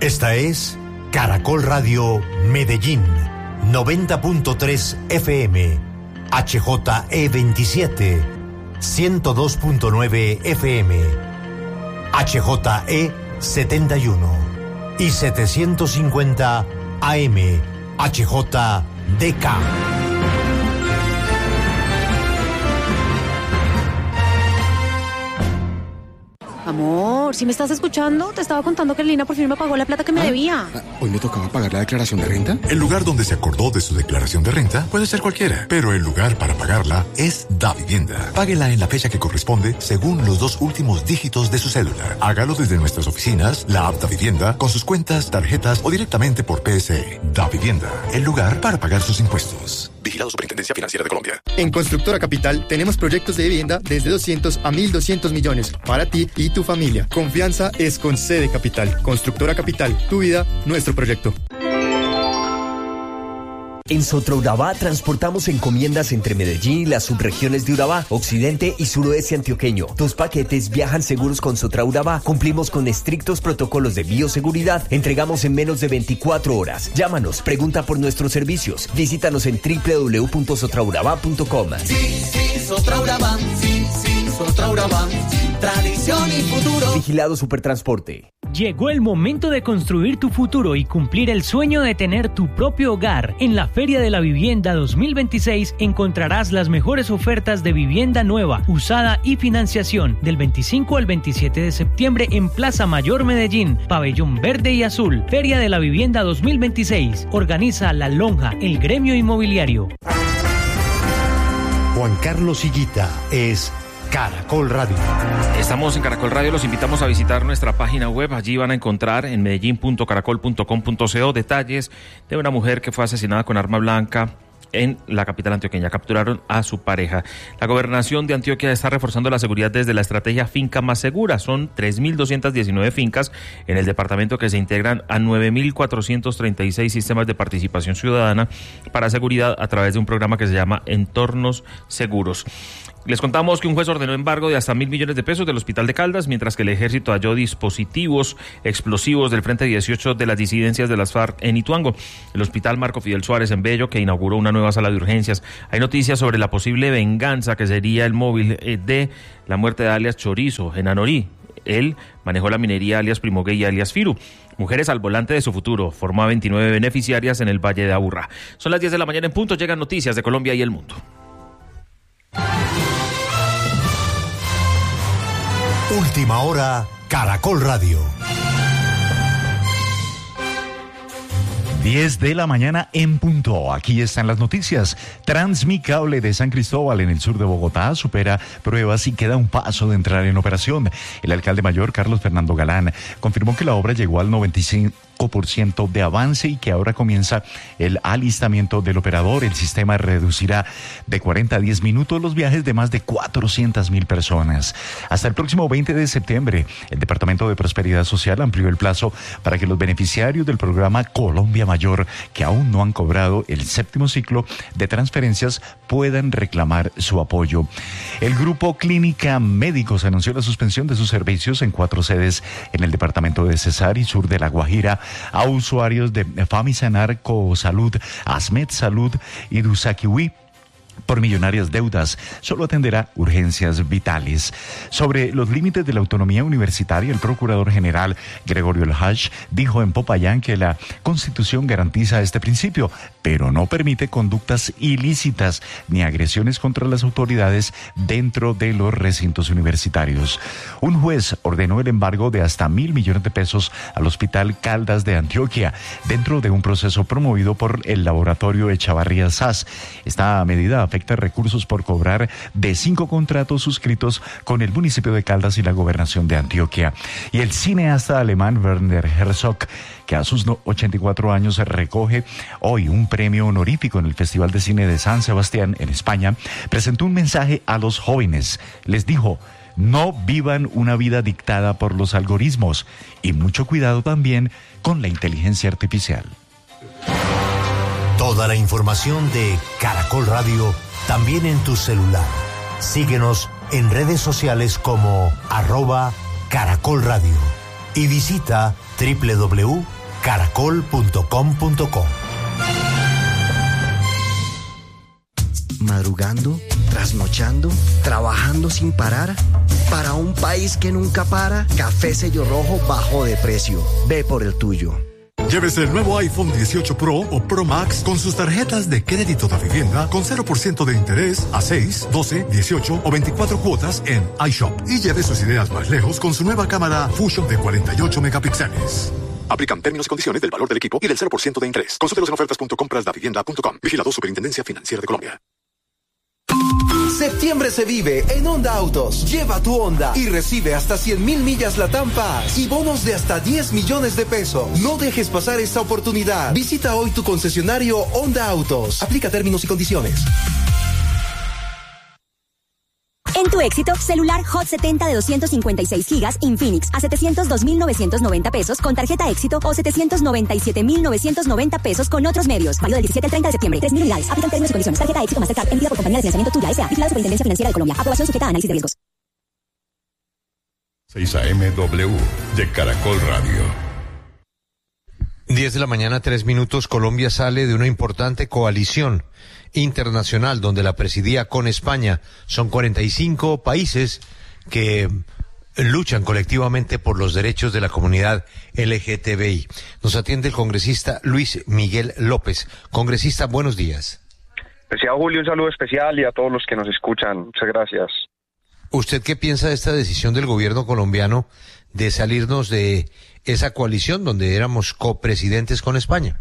Esta es Caracol Radio Medellín, 90.3 FM, HJE27, 102.9 FM, HJE71 y 750 AM, HJDK. Amor, ¿sí me estás escuchando? Te estaba contando que Lina por fin me pagó la plata que me debía. ¿Hoy me tocaba pagar la declaración de renta? El lugar donde se acordó de su declaración de renta puede ser cualquiera, pero el lugar para pagarla es Davivienda. Páguela en la fecha que corresponde según los 2 últimos dígitos de su cédula. Hágalo desde nuestras oficinas, la app Davivienda, con sus cuentas, tarjetas o directamente por PSE. Davivienda, el lugar para pagar sus impuestos. Vigilado Superintendencia Financiera de Colombia. En Constructora Capital tenemos proyectos de vivienda desde 200 a 1.200 millones para ti y tu familia. Confianza es con C de Capital. Constructora Capital, tu vida, nuestro proyecto. En Sotraurabá transportamos encomiendas entre Medellín y las subregiones de Urabá, occidente y suroeste antioqueño. Tus paquetes viajan seguros con Sotraurabá. Cumplimos con estrictos protocolos de bioseguridad. Entregamos en menos de 24 horas. Llámanos, pregunta por nuestros servicios. Visítanos en www.sotraurabá.com. Sí, Sotraurabá. Sí, Sotraurabá. Tradición y futuro. Vigilado Supertransporte. Llegó el momento de construir tu futuro y cumplir el sueño de tener tu propio hogar. En la Feria de la Vivienda 2026 encontrarás las mejores ofertas de vivienda nueva, usada y financiación del 25 al 27 de septiembre en Plaza Mayor Medellín, Pabellón Verde y Azul. Feria de la Vivienda 2026. Organiza La Lonja, el gremio inmobiliario. Juan Carlos Higuita es Caracol Radio. Estamos en Caracol Radio, los invitamos a visitar nuestra página web. Allí van a encontrar en medellin.caracol.com.co detalles de una mujer que fue asesinada con arma blanca en la capital antioqueña. Capturaron a su pareja. La gobernación de Antioquia está reforzando la seguridad desde la estrategia Finca Más Segura. Son 3.219 fincas en el departamento que se integran a 9.436 sistemas de participación ciudadana para seguridad a través de un programa que se llama Entornos Seguros. Les contamos que un juez ordenó embargo de hasta 1.000 millones de pesos del Hospital de Caldas, mientras que el ejército halló dispositivos explosivos del Frente 18 de las disidencias de las FARC en Ituango. El Hospital Marco Fidel Suárez en Bello, que inauguró una nueva sala de urgencias. Hay noticias sobre la posible venganza que sería el móvil de la muerte de alias Chorizo en Anorí. Él manejó la minería alias Primoguey y alias Firu. Mujeres al volante de su futuro. Formó a 29 beneficiarias en el Valle de Aburrá. Son las 10 de la mañana en punto. Llegan noticias de Colombia y el mundo. Última hora, Caracol Radio. 10 de la mañana en punto. Aquí están las noticias. Transmicable de San Cristóbal en el sur de Bogotá supera pruebas y queda un paso de entrar en operación. El alcalde mayor, Carlos Fernando Galán, confirmó que la obra llegó al 95% de avance y que ahora comienza el alistamiento del operador. El sistema reducirá de 40 a 10 minutos los viajes de más de 400.000 personas. Hasta el próximo 20 de septiembre, el Departamento de Prosperidad Social amplió el plazo para que los beneficiarios del programa Colombia Mayor, que aún no han cobrado el 7º ciclo de transferencias, puedan reclamar su apoyo. El Grupo Clínica Médicos anunció la suspensión de sus servicios en 4 sedes en el departamento de Cesar y sur de La Guajira a usuarios de Famisanar, Cosalud, Asmed Salud y Dusakiwi. Por millonarias deudas, solo atenderá urgencias vitales. Sobre los límites de la autonomía universitaria, el procurador general Gregorio El Haj dijo en Popayán que la Constitución garantiza este principio, pero no permite conductas ilícitas ni agresiones contra las autoridades dentro de los recintos universitarios. Un juez ordenó el embargo de hasta 1.000 millones de pesos al Hospital Caldas de Antioquia, dentro de un proceso promovido por el laboratorio Echavarría SAS. Esta medida afecta recursos por cobrar de 5 contratos suscritos con el municipio de Caldas y la gobernación de Antioquia. Y el cineasta alemán Werner Herzog, que a sus 84 años recoge hoy un premio honorífico en el Festival de Cine de San Sebastián en España, presentó un mensaje a los jóvenes. Les dijo: no vivan una vida dictada por los algoritmos y mucho cuidado también con la inteligencia artificial. Toda la información de Caracol Radio también en tu celular. Síguenos en redes sociales como @Caracol Radio y visita www.caracol.com.co. caracol.com.co. Madrugando, trasnochando, trabajando sin parar. Para un país que nunca para, Café Sello Rojo bajó de precio. Ve por el tuyo. Llévese el nuevo iPhone 18 Pro o Pro Max con sus tarjetas de crédito de vivienda con 0% de interés a 6, 12, 18 o 24 cuotas en iShop. Y lleve sus ideas más lejos con su nueva cámara Fusion de 48 megapíxeles. Aplican términos y condiciones del valor del equipo y del 0% de interés. Consúltelos en ofertas.comprasdavivienda.com. Vigilado Superintendencia Financiera de Colombia. Septiembre se vive en Honda Autos. Lleva tu Honda y recibe hasta 100,000 millas Latam Pass y bonos de hasta 10 millones de pesos. No dejes pasar esta oportunidad. Visita hoy tu concesionario Honda Autos. Aplica términos y condiciones. En tu éxito, celular Hot 70 de 256 gigas Infinix a 702,990 pesos con tarjeta éxito o 797,990 pesos con otros medios. Válido del 17 al 30 de septiembre. 3,000 unidades. Aplican términos y condiciones. Tarjeta éxito Mastercard emitida por compañía de financiamiento Tuya S.A. Vigilada Superintendencia Financiera de Colombia. Aprobación sujeta a análisis de riesgos. 6 AM/W de Caracol Radio. 10 de la mañana, 3 minutos. Colombia sale de una importante coalición internacional donde la presidía con España. Son 45 países que luchan colectivamente por los derechos de la comunidad LGTBI. Nos atiende el congresista Luis Miguel López. Congresista, buenos días. Apreciado Julio, un saludo especial y a todos los que nos escuchan. Muchas gracias. ¿Usted qué piensa de esta decisión del gobierno colombiano de salirnos de esa coalición donde éramos copresidentes con España?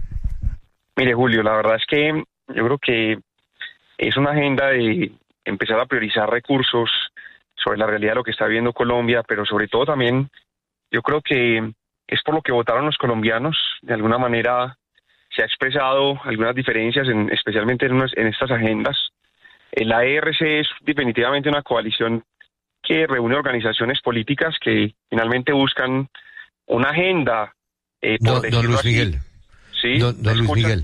Mire, Julio, la verdad es que yo creo que es una agenda de empezar a priorizar recursos sobre la realidad de lo que está viviendo Colombia, pero sobre todo también yo creo que es por lo que votaron los colombianos. De alguna manera se ha expresado algunas diferencias, especialmente en estas agendas. La ERC es definitivamente una coalición que reúne organizaciones políticas que finalmente buscan una agenda. Don Luis Miguel. Sí, don Luis Miguel.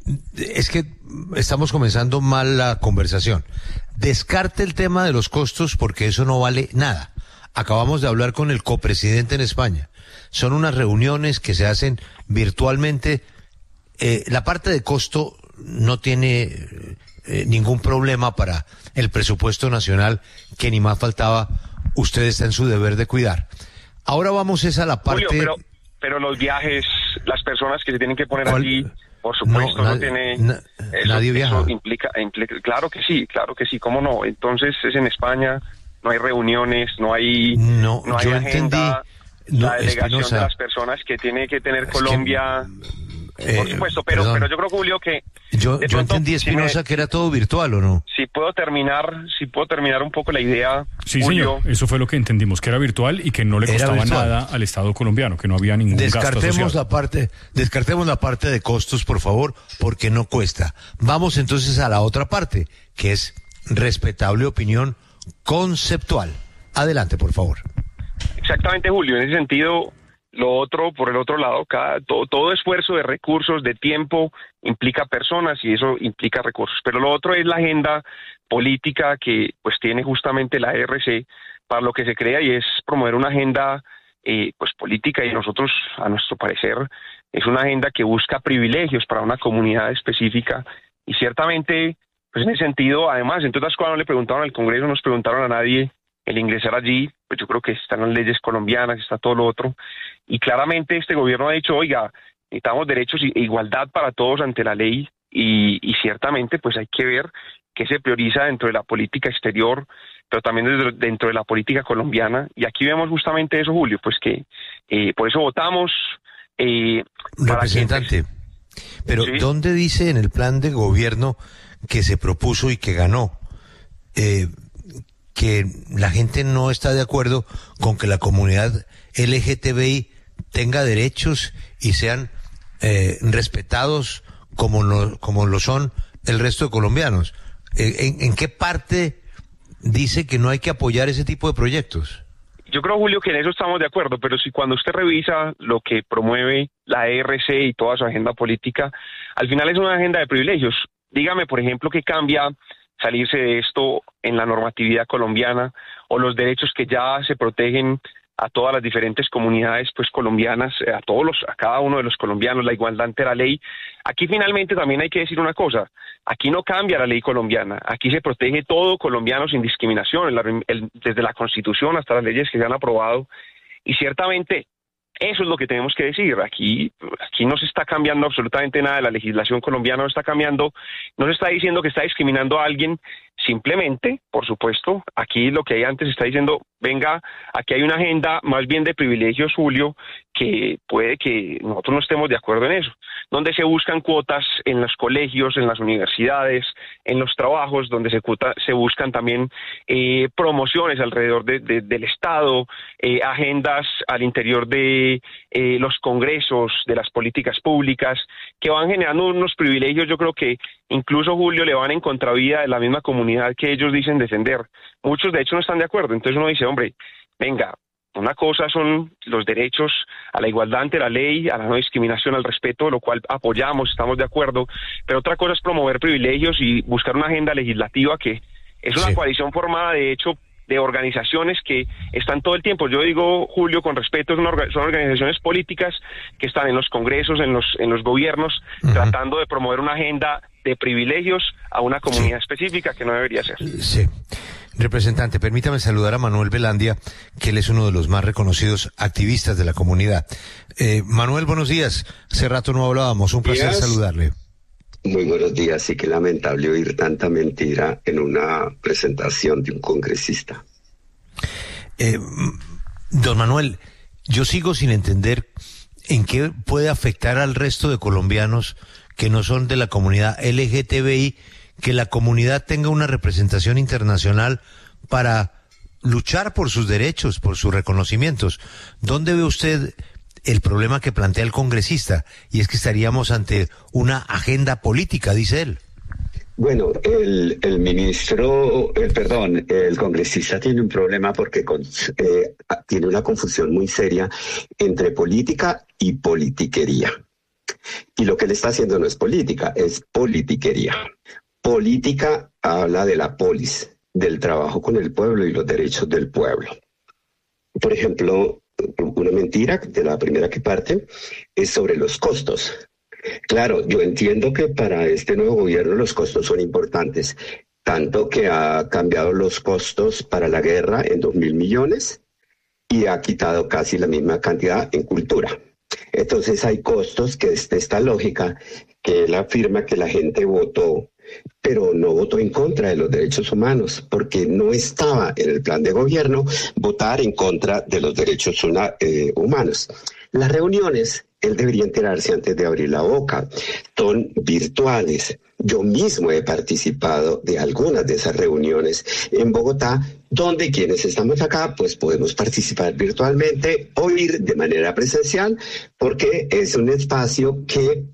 Es que estamos comenzando mal la conversación. Descarte el tema de los costos porque eso no vale nada. Acabamos de hablar con el copresidente en España. Son unas reuniones que se hacen virtualmente. La parte de costo no tiene ningún problema para el presupuesto nacional, que ni más faltaba, usted está en su deber de cuidar. Ahora vamos a la parte... Julio, pero los viajes, las personas que se tienen que poner allí, por supuesto, no tiene... nadie viaja. Eso implica, claro que sí, ¿cómo no? Entonces es en España, no hay reuniones, no hay yo agenda, la delegación Espinosa, de las personas que tiene que tener Colombia... por supuesto, pero yo creo, Julio, que... Yo entendí, Espinosa, que era todo virtual, ¿o no? Si puedo terminar un poco la idea, sí, Julio. Señor, eso fue lo que entendimos, que era virtual y que no le costaba nada al Estado colombiano, que no había ningún gasto asociado. Descartemos la parte de costos, por favor, porque no cuesta. Vamos entonces a la otra parte, que es respetable opinión conceptual. Adelante, por favor. Exactamente, Julio, en ese sentido... Lo otro, por el otro lado, todo esfuerzo de recursos, de tiempo, implica personas y eso implica recursos. Pero lo otro es la agenda política que pues tiene justamente la ERC para lo que se crea, y es promover una agenda pues política, y nosotros, a nuestro parecer, es una agenda que busca privilegios para una comunidad específica. Y ciertamente, pues en ese sentido, además, entre otras cosas, no le preguntaron al Congreso, no nos preguntaron a nadie el ingresar allí, pues yo creo que están las leyes colombianas, está todo lo otro, y claramente este gobierno ha dicho, oiga, necesitamos derechos e igualdad para todos ante la ley, y ciertamente pues hay que ver qué se prioriza dentro de la política exterior, pero también dentro de la política colombiana, y aquí vemos justamente eso, Julio, pues que por eso votamos. Representante, pero ¿sí? ¿Dónde dice en el plan de gobierno que se propuso y que ganó, que la gente no está de acuerdo con que la comunidad LGTBI tenga derechos y sean respetados como lo son el resto de colombianos? ¿En qué parte dice que no hay que apoyar ese tipo de proyectos? Yo creo, Julio, que en eso estamos de acuerdo, pero si cuando usted revisa lo que promueve la ERC y toda su agenda política, al final es una agenda de privilegios. Dígame, por ejemplo, qué cambia salirse de esto en la normatividad colombiana, o los derechos que ya se protegen a todas las diferentes comunidades pues colombianas, a cada uno de los colombianos, la igualdad ante la ley. Aquí finalmente también hay que decir una cosa, aquí no cambia la ley colombiana, aquí se protege todo colombiano sin discriminación, desde la Constitución hasta las leyes que se han aprobado, y ciertamente eso es lo que tenemos que decir. Aquí no se está cambiando absolutamente nada de la legislación colombiana, no está cambiando, no se está diciendo que está discriminando a alguien, simplemente, por supuesto, aquí lo que hay antes está diciendo, venga, aquí hay una agenda más bien de privilegios, Julio, que puede que nosotros no estemos de acuerdo en eso, donde se buscan cuotas en los colegios, en las universidades, en los trabajos, donde se buscan también promociones alrededor del Estado, agendas al interior de los congresos, de las políticas públicas, que van generando unos privilegios, yo creo que incluso, Julio, le van en contravía de la misma comunidad que ellos dicen defender. Muchos, de hecho, no están de acuerdo. Entonces uno dice, hombre, venga, una cosa son los derechos a la igualdad ante la ley, a la no discriminación, al respeto, lo cual apoyamos, estamos de acuerdo, pero otra cosa es promover privilegios y buscar una agenda legislativa que es una coalición formada, de hecho, de organizaciones que están todo el tiempo. Yo digo, Julio, con respeto, son organizaciones políticas que están en los congresos, en los gobiernos, tratando de promover una agenda de privilegios a una comunidad específica que no debería ser. Sí. Representante, permítame saludar a Manuel Velandia, que él es uno de los más reconocidos activistas de la comunidad. Manuel, buenos días. Hace rato no hablábamos, un placer saludarle. Muy buenos días, sí, que lamentable oír tanta mentira en una presentación de un congresista. Don Manuel, yo sigo sin entender en qué puede afectar al resto de colombianos que no son de la comunidad LGTBI, que la comunidad tenga una representación internacional para luchar por sus derechos, por sus reconocimientos. ¿Dónde ve usted el problema que plantea el congresista? Y es que estaríamos ante una agenda política, dice él. Bueno, el congresista tiene un problema porque tiene una confusión muy seria entre política y politiquería. Y lo que él está haciendo no es política, es politiquería. Política habla de la polis, del trabajo con el pueblo y los derechos del pueblo. Por ejemplo, una mentira de la primera que parte es sobre los costos. Claro, yo entiendo que para este nuevo gobierno los costos son importantes, tanto que ha cambiado los costos para la guerra en 2.000 millones y ha quitado casi la misma cantidad en cultura. Entonces hay costos que es de esta lógica que él afirma que la gente votó, pero no votó en contra de los derechos humanos, porque no estaba en el plan de gobierno votar en contra de los derechos humanos. Las reuniones, él debería enterarse antes de abrir la boca, son virtuales. Yo mismo he participado de algunas de esas reuniones en Bogotá, donde quienes estamos acá, pues podemos participar virtualmente o ir de manera presencial, porque es un espacio que